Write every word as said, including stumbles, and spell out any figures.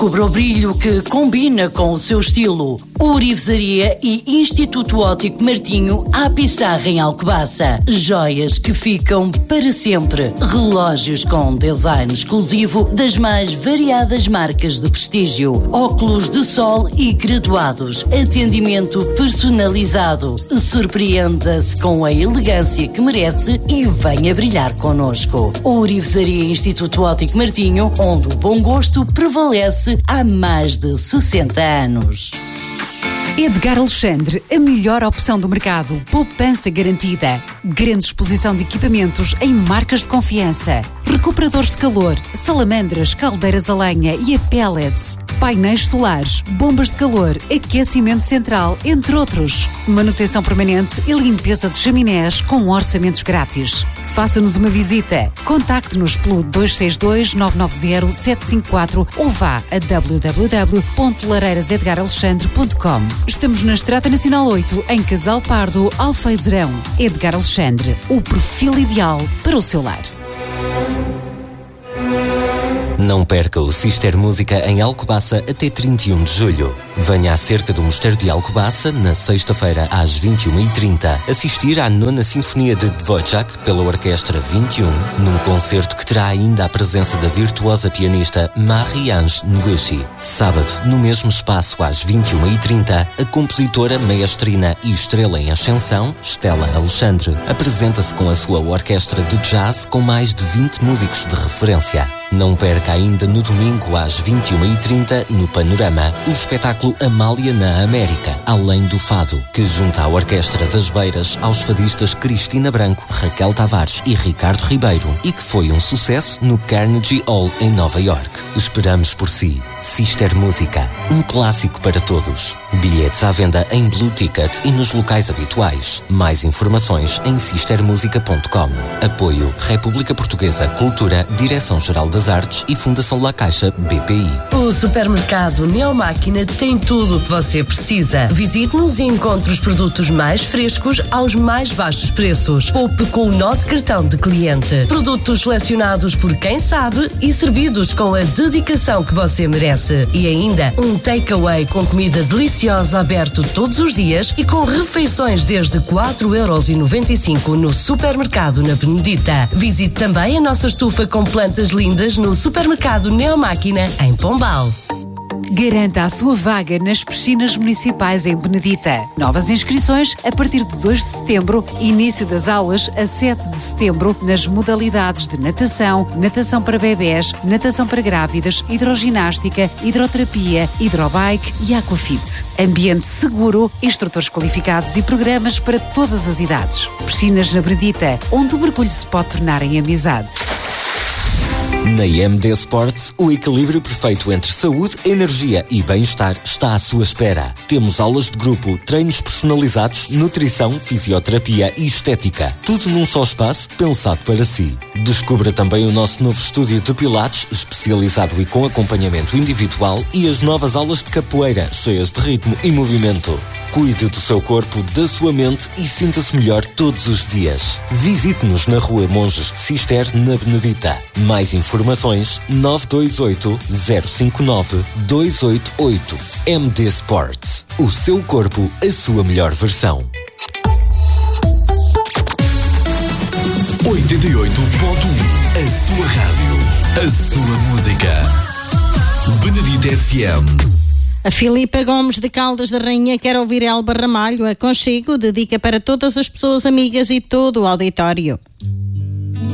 Descubra o brilho que combina com o seu estilo. Ourivesaria e Instituto Óptico Martinho à Pissarra em Alcobaça. Joias que ficam para sempre. Relógios com design exclusivo das mais variadas marcas de prestígio. Óculos de sol e graduados. Atendimento personalizado. Surpreenda-se com a elegância que merece e venha brilhar connosco. Ourivesaria Instituto Óptico Martinho, onde o bom gosto prevalece há mais de sessenta anos. Edgar Alexandre, a melhor opção do mercado. Poupança garantida. Grande exposição de equipamentos em marcas de confiança. Recuperadores de calor, salamandras, caldeiras a lenha e a pellets. Painéis solares, bombas de calor, aquecimento central, entre outros. Manutenção permanente e limpeza de chaminés com orçamentos grátis. Faça-nos uma visita. Contacte-nos pelo dois seis dois, nove nove zero, sete cinco quatro ou vá a w w w ponto lareiras edgar alexandre ponto com. Estamos na Estrada Nacional oito, em Casal Pardo, Alfeizerão. Edgar Alexandre, o perfil ideal para o seu lar. Não perca o Sister Música em Alcobaça até trinta e um de julho. Venha à cerca do Mosteiro de Alcobaça na sexta-feira às vinte e uma e trinta assistir à nona Sinfonia de Dvořák pela Orquestra vinte e um, num concerto que terá ainda a presença da virtuosa pianista Marie-Ange Ngushi. Sábado, no mesmo espaço às vinte e uma e trinta, a compositora, maestrina e estrela em ascensão, Stella Alexandre, apresenta-se com a sua orquestra de jazz com mais de vinte músicos de referência. Não perca ainda no domingo às vinte e uma e trinta, no Panorama, o espetáculo Amália na América, além do fado, que junta a Orquestra das Beiras aos fadistas Cristina Branco, Raquel Tavares e Ricardo Ribeiro, e que foi um sucesso no Carnegie Hall em Nova York. Esperamos por si. Sister Música, um clássico para todos. Bilhetes à venda em Blue Ticket e nos locais habituais. Mais informações em sister música ponto com. Apoio República Portuguesa Cultura, Direção-Geral das Artes e Fundação La Caixa B P I. O supermercado Neomáquina tem tudo o que você precisa. Visite-nos e encontre os produtos mais frescos aos mais baixos preços. Poupe com o nosso cartão de cliente. Produtos selecionados por quem sabe e servidos com a dedicação que você merece. E ainda um takeaway com comida deliciosa aberto todos os dias e com refeições desde quatro euros e noventa e cinco no supermercado na Benedita. Visite também a nossa estufa com plantas lindas no supermercado Neomáquina em Pombal. Garanta a sua vaga nas piscinas municipais em Benedita. Novas inscrições a partir de dois de setembro, início das aulas a sete de setembro nas modalidades de natação, natação para bebés, natação para grávidas, hidroginástica, hidroterapia, hidrobike e aquafit. Ambiente seguro, instrutores qualificados e programas para todas as idades. Piscinas na Benedita, onde o mergulho se pode tornar em amizade. Na I M D Sports, o equilíbrio perfeito entre saúde, energia e bem-estar está à sua espera. Temos aulas de grupo, treinos personalizados, nutrição, fisioterapia e estética. Tudo num só espaço, pensado para si. Descubra também o nosso novo estúdio de pilates, especializado e com acompanhamento individual, e as novas aulas de capoeira, cheias de ritmo e movimento. Cuide do seu corpo, da sua mente e sinta-se melhor todos os dias. Visite-nos na Rua Monges de Cister, na Benedita. Mais informações nove dois oito, zero cinco nove, dois oito oito. M D Sports. O seu corpo, a sua melhor versão. oitenta e oito ponto um. A sua rádio. A sua música. Benedita F M. A Filipa Gomes de Caldas da Rainha quer ouvir Elba Ramalho. Aconchego dedica para todas as pessoas amigas e todo o auditório.